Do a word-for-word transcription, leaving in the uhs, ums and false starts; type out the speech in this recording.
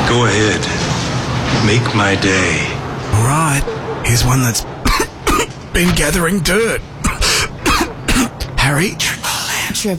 Go ahead. Make my day. All right. Here's one that's been gathering dirt. Harry? Triple